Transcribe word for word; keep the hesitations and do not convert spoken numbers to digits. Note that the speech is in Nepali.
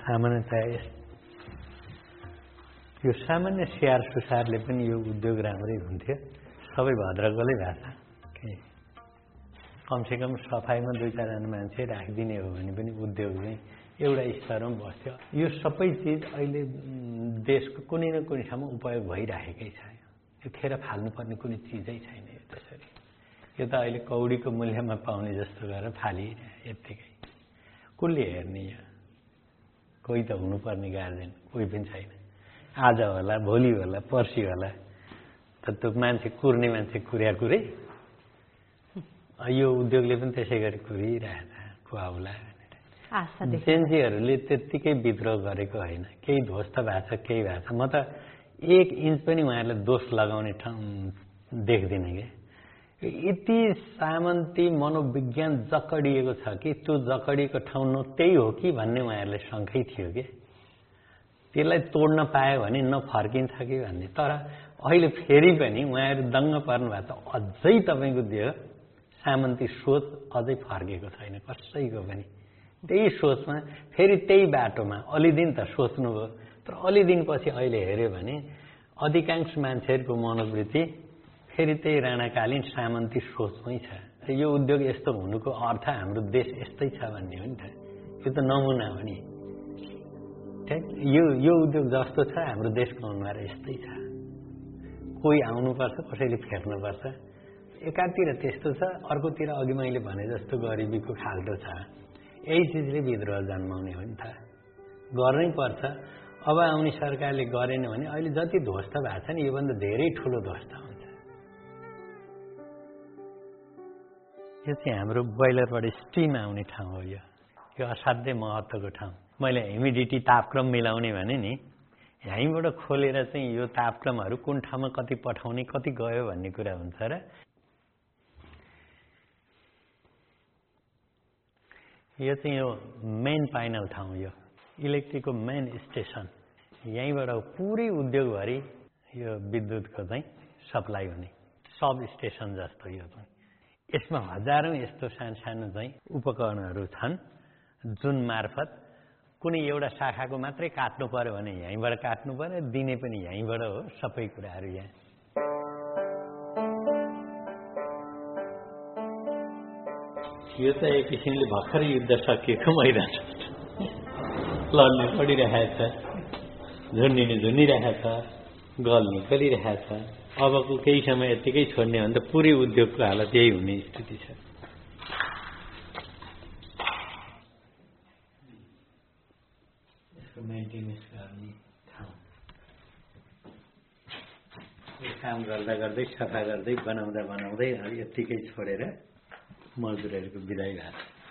सामान्यतया यो सामान्य स्याहार सुसारले पनि यो उद्योग राम्रै हुन्थ्यो। सबै भद्रकलै भाषा कमसेकम सफाइमा दुई चारजना मान्छे राखिदिने हो भने पनि उद्योग चाहिँ एउटा स्तरमा बस्थ्यो। यो सबै चिज अहिले देशको कुनै न कुनै ठाउँमा उपयोग भइराखेकै छ। यो खेर फाल्नुपर्ने कुनै चिजै छैन। यो त्यसरी यो त अहिले कौडीको मूल्यमा पाउने जस्तो गरेर फालिरहे यत्तिकै। कसले हेर्ने? यो कोही त हुनुपर्ने गार्जेन कोही पनि छैन। आज होला, भोलि होला, पर्सि होला त त्यो मान्छे कुर्ने मान्छे कुर्या कुरै। यो उद्योगले पनि त्यसै गरी कुरिरहेछ खुवाउला भनेर। जेन्जीहरूले त्यत्तिकै विद्रोह गरेको होइन, केही ध्वस्त भएको छ, केही भएको छ। म त एक इन्च पनि उहाँहरूलाई दोष लगाउने ठाउँ देख्दिनँ क्या। यति सामन्ती मनोविज्ञान जकडिएको छ कि त्यो जकडिएको ठाउँ न त्यही हो कि भन्ने उहाँहरूलाई शङ्कै थियो कि त्यसलाई तोड्न पायो भने नफर्किन्छ कि भन्ने। तर अहिले फेरि पनि उहाँहरू दङ्ग पर्नु भएको छ। अझै तपाईँको देह सामन्ती सोच अझै फर्केको छैन कसैको पनि। त्यही सोचमा फेरि त्यही बाटोमा अलि दिन त सोच्नुभयो, तर अलि दिनपछि अहिले हेऱ्यो भने अधिकांश मान्छेहरूको मनोवृत्ति फेरि त्यही राणाकालीन सामन्ती सोचमै छ। यो उद्योग यस्तो हुनुको अर्थ हाम्रो देश यस्तै छ भन्ने हो नि त। यो त नमुना हो नि। यो यो उद्योग जस्तो छ हाम्रो देशको अनुहार यस्तै छ। कोही आउनुपर्छ, कसैले फेर्नुपर्छ। एकातिर त्यस्तो छ, अर्कोतिर अघि मैले भने जस्तो गरिबीको खाल्टो छ। यही चिजले विद्रोह जन्माउने हो नि त। गर्नै पर्छ। अब आउने सरकारले गरेन भने अहिले जति ध्वस्त भएको छ नि योभन्दा धेरै ठुलो ध्वस्त हुन्छ। यो चाहिँ हाम्रो बोइलरबाट स्टिम आउने ठाउँ हो। यो यो असाध्यै महत्त्वको ठाउँ। मैले ह्युमिडिटी तापक्रम मिलाउने भने नि यहीँबाट खोलेर चाहिँ यो तापक्रमहरू कुन ठाउँमा कति पठाउने, कति गयो भन्ने कुरा हुन्छ र यो चाहिँ यो मेन पाइनल ठाउँ। यो इलेक्ट्रिकको मेन स्टेसन। यहीँबाट पुरै उद्योगभरि यो विद्युतको चाहिँ सप्लाई हुने सब स्टेसन जस्तो यो चाहिँ। यसमा हजारौँ यस्तो सानो सानो चाहिँ उपकरणहरू छन् जुन मार्फत कुनै एउटा शाखाको मात्रै काट्नु पर्यो भने यहीँबाट काट्नु पर्यो, दिने पनि यहीँबाट हो। सबै कुराहरू यहाँ यो त एक किसिमले भर्खरै युद्ध सकिएको मैदान लड्नु पडिरहेछ, झुन्डिनु झुन्डिरहेछ, गल्नु गलिरहेछ। अबको केही समय यत्तिकै छोड्ने भने त पुरै उद्योगको हालत यही हुने स्थिति छ। यसको मेन्टेनेन्स गर्ने ठाउँ काम गर्दा गर्दै सफा गर्दै बनाउँदा बनाउँदै यत्तिकै छोडेर मजदुरहरूको बिदाई भएको छ।